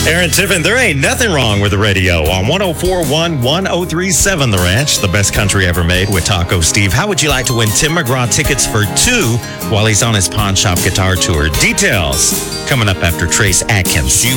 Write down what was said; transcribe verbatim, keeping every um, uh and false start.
Aaron Tiffin, there ain't nothing wrong with the radio on one oh four point one, one oh three point seven The Ranch, the best country ever made with Taco Steve. How would you like to win Tim McGraw tickets for two while he's on his Pawn Shop Guitar Tour? Details coming up after Trace Atkins.